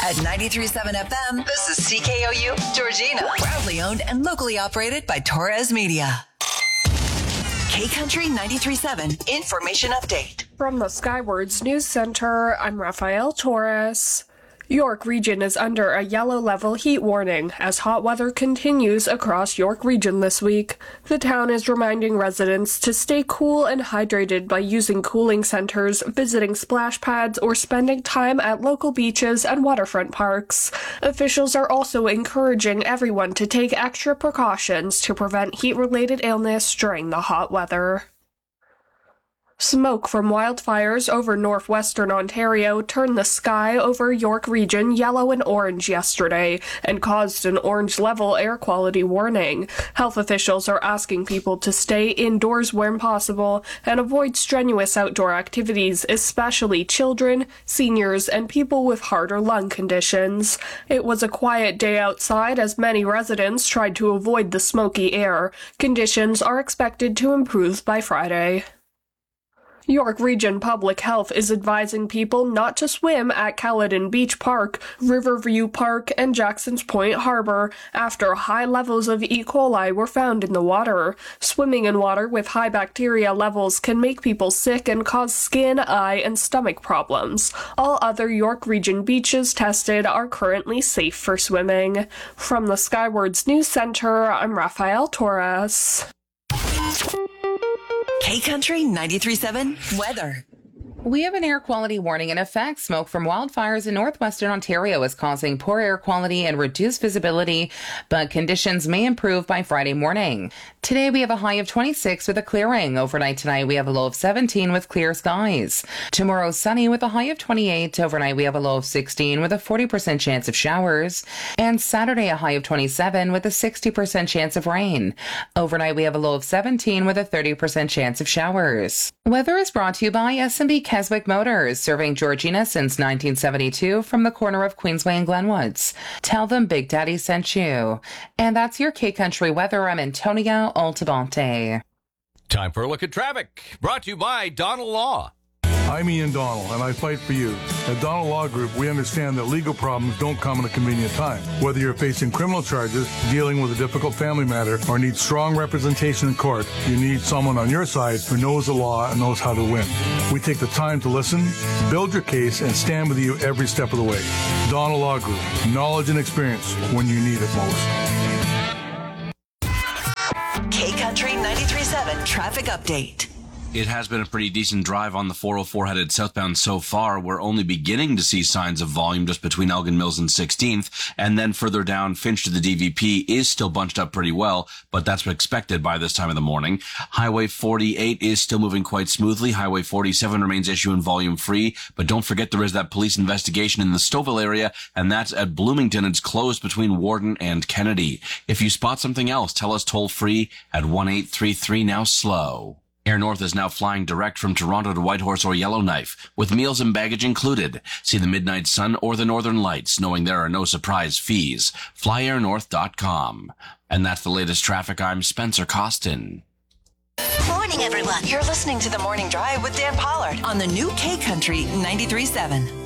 At 93.7 FM, this is CKOU, Georgina. Proudly owned and locally operated by Torres Media. K-Country 93.7 Information Update. From the Skywards News Center, I'm Rafael Torres. York Region is under a yellow level heat warning as hot weather continues across York Region this week. The town is reminding residents to stay cool and hydrated by using cooling centers, visiting splash pads, or spending time at local beaches and waterfront parks. Officials are also encouraging everyone to take extra precautions to prevent heat-related illness during the hot weather. Smoke from wildfires over northwestern Ontario turned the sky over York Region yellow and orange yesterday and caused an orange-level air quality warning. Health officials are asking people to stay indoors when possible and avoid strenuous outdoor activities, especially children, seniors, and people with heart or lung conditions. It was a quiet day outside as many residents tried to avoid the smoky air. Conditions are expected to improve by Friday. York Region Public Health is advising people not to swim at Caledon Beach Park, Riverview Park, and Jackson's Point Harbor after high levels of E. coli were found in the water. Swimming in water with high bacteria levels can make people sick and cause skin, eye, and stomach problems. All other York Region beaches tested are currently safe for swimming. From the Skywards News Center, I'm Rafael Torres. K-Country 93.7 Weather. We have an air quality warning in effect. Smoke from wildfires in northwestern Ontario is causing poor air quality and reduced visibility, but conditions may improve by Friday morning. Today we have a high of 26 with a clearing. Overnight tonight we have a low of 17 with clear skies. Tomorrow sunny with a high of 28. Overnight we have a low of 16 with a 40% chance of showers. And Saturday a high of 27 with a 60% chance of rain. Overnight we have a low of 17 with a 30% chance of showers. Weather is brought to you by S&B Keswick Motors, serving Georgina since 1972 from the corner of Queensway and Glenwoods. Tell them Big Daddy sent you. And that's your K-Country weather. I'm Antonia Altabonte. Time for a look at traffic, brought to you by Donald Law. I'm Ian Donald, and I fight for you. At Donald Law Group, we understand that legal problems don't come at a convenient time. Whether you're facing criminal charges, dealing with a difficult family matter, or need strong representation in court, you need someone on your side who knows the law and knows how to win. We take the time to listen, build your case, and stand with you every step of the way. Donald Law Group, knowledge and experience when you need it most. K-Country 93.7 Traffic Update. It has been a pretty decent drive on the 404 headed southbound so far. We're only beginning to see signs of volume just between Elgin Mills and 16th. And then further down, Finch to the DVP is still bunched up pretty well, but that's expected by this time of the morning. Highway 48 is still moving quite smoothly. Highway 47 remains issue and volume free. But don't forget there is that police investigation in the Stouffville area, and that's at Bloomington. It's closed between Warden and Kennedy. If you spot something else, tell us toll free at 1-833 now slow. Air North is now flying direct from Toronto to Whitehorse or Yellowknife, with meals and baggage included. See the Midnight Sun or the Northern Lights, knowing there are no surprise fees. FlyAirNorth.com. And that's the latest traffic. I'm Spencer Costin. Morning, everyone. You're listening to The Morning Drive with Dan Pollard on the new K-Country 93.7.